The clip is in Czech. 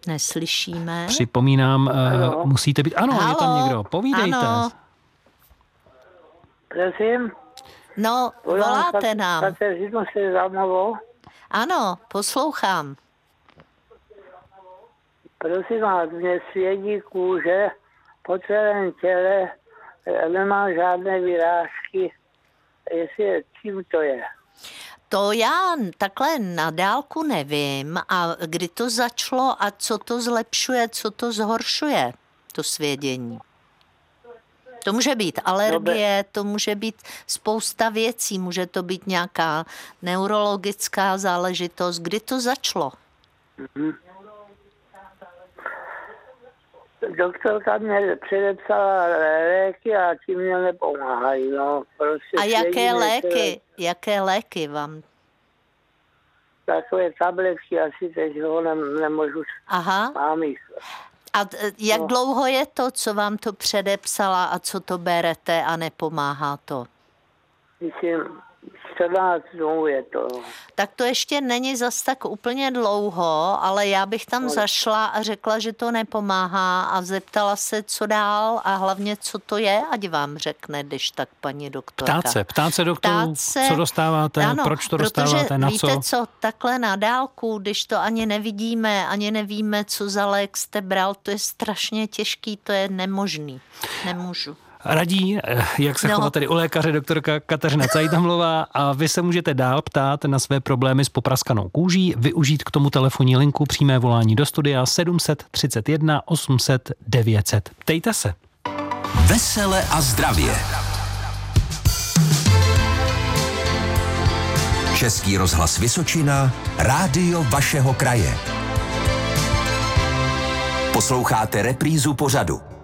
Neslyšíme. Připomínám, musíte být... Ano, Halo? Je tam někdo, povídejte. Ano. Prosím? No, voláte nám. Kateřinu Sezamovou. Ano, poslouchám. Prosím vás, mě svědí kůže po celém těle, nemám žádné vyrážky, jestli čím to je. To já takhle na dálku nevím, a kdy to začalo a co to zlepšuje, co to zhoršuje, to svědění. To může být alergie, to může být spousta věcí, může to být nějaká neurologická záležitost. Kdy to začalo? Doktorka mě předepsala léky a tím mě nepomáhají. No, prostě A jaké léky vám? Takové tabletky, asi teď ho nemůžu. Aha. Mám jich. A jak dlouho je to, co vám to předepsala a co to berete a nepomáhá to? Myslím, 14 dnů je to. Tak to ještě není zas tak úplně dlouho, ale já bych tam zašla a řekla, že to nepomáhá a zeptala se, co dál a hlavně, co to je, ať vám řekne, když tak paní doktorka. Ptát se doktorů, co dostáváte, ano, proč to dostáváte, na co? Víte co, takhle na dálku, když to ani nevidíme, ani nevíme, co za lék jste bral, to je strašně těžký, to je nemožný. Nemůžu. Radí, jak se chovat tedy u lékaře doktorka Kateřina Cajtamlová, a vy se můžete dál ptát na své problémy s popraskanou kůží, využít k tomu telefonní linku přímé volání do studia 731 800 900. Ptejte se. Vesele a zdravě. Český rozhlas Vysočina, rádio vašeho kraje. Posloucháte reprízu pořadu.